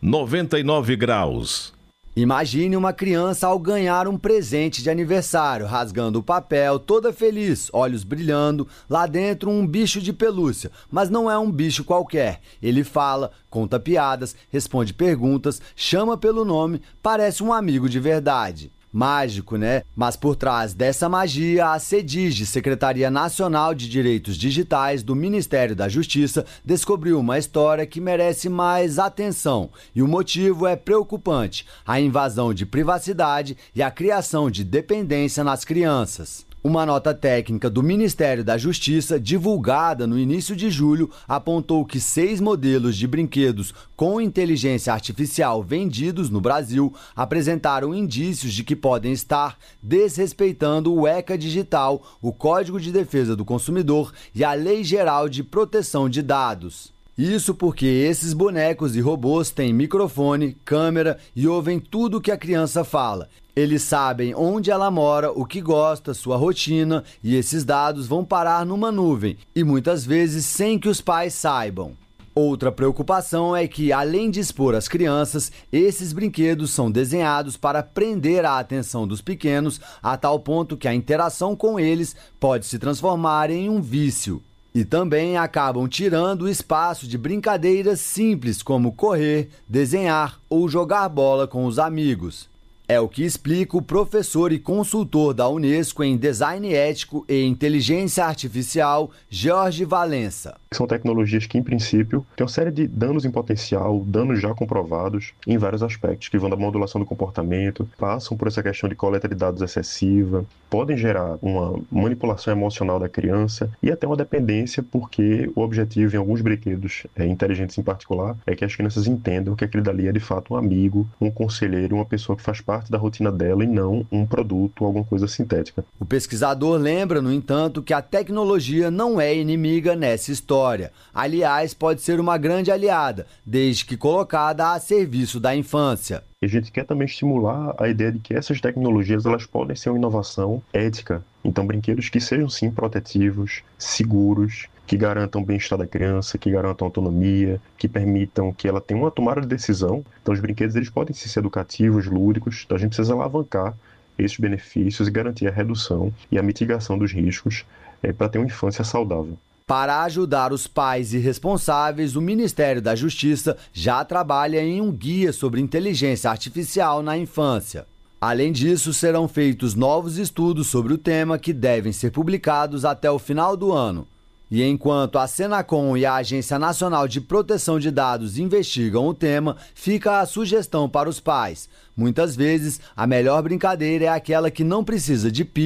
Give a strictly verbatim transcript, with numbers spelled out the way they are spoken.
noventa e nove graus. Imagine uma criança ao ganhar um presente de aniversário, rasgando o papel, toda feliz, olhos brilhando, lá dentro um bicho de pelúcia, mas não é um bicho qualquer. Ele fala, conta piadas, responde perguntas, chama pelo nome, parece um amigo de verdade. Mágico, né? Mas por trás dessa magia, a CEDIGE, Secretaria Nacional de Direitos Digitais do Ministério da Justiça, descobriu uma história que merece mais atenção. E o motivo é preocupante: a invasão de privacidade e a criação de dependência nas crianças. Uma nota técnica do Ministério da Justiça, divulgada no início de julho, apontou que seis modelos de brinquedos com inteligência artificial vendidos no Brasil apresentaram indícios de que podem estar desrespeitando o ECA Digital, o Código de Defesa do Consumidor e a Lei Geral de Proteção de Dados. Isso porque esses bonecos e robôs têm microfone, câmera e ouvem tudo o que a criança fala. Eles sabem onde ela mora, o que gosta, sua rotina, e esses dados vão parar numa nuvem, e muitas vezes sem que os pais saibam. Outra preocupação é que, além de expor as crianças, esses brinquedos são desenhados para prender a atenção dos pequenos, a tal ponto que a interação com eles pode se transformar em um vício. E também acabam tirando o espaço de brincadeiras simples como correr, desenhar ou jogar bola com os amigos. É o que explica o professor e consultor da Unesco em Design Ético e Inteligência Artificial, Jorge Valença. São tecnologias que, em princípio, têm uma série de danos em potencial, danos já comprovados em vários aspectos, que vão da modulação do comportamento, passam por essa questão de coleta de dados excessiva, podem gerar uma manipulação emocional da criança e até uma dependência, porque o objetivo em alguns brinquedos é, inteligentes em particular é que as crianças entendam que aquele dali é de fato um amigo, um conselheiro, uma pessoa que faz parte da rotina dela e não um produto ou alguma coisa sintética. O pesquisador lembra, no entanto, que a tecnologia não é inimiga nessa história. Aliás, pode ser uma grande aliada, desde que colocada a serviço da infância. E a gente quer também estimular a ideia de que essas tecnologias elas podem ser uma inovação ética. Então, brinquedos que sejam sim protetivos, seguros, que garantam o bem-estar da criança, que garantam autonomia, que permitam que ela tenha uma tomada de decisão. Então, os brinquedos eles podem ser educativos, lúdicos. Então, a gente precisa alavancar esses benefícios e garantir a redução e a mitigação dos riscos é, para ter uma infância saudável. Para ajudar os pais e responsáveis, o Ministério da Justiça já trabalha em um guia sobre inteligência artificial na infância. Além disso, serão feitos novos estudos sobre o tema que devem ser publicados até o final do ano. E enquanto a Senacom e a Agência Nacional de Proteção de Dados investigam o tema, fica a sugestão para os pais. Muitas vezes, a melhor brincadeira é aquela que não precisa de pilha